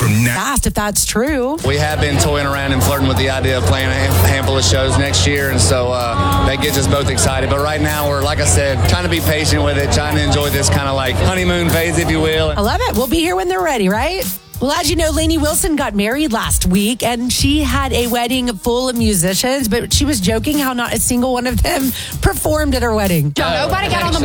from now. Asked if that's true. We have been toying around and flirting with the idea of playing a handful of shows next year, and so that gets us both excited. But right now, we're, like I said, trying to be patient with it, trying to enjoy this kind of like honeymoon phase, if you will. I love it. We'll be here when they're ready, right? Well, as you know, Lainey Wilson got married last week, and she had a wedding full of musicians, but she was joking how not a single one of them performed at her wedding. Nobody got on the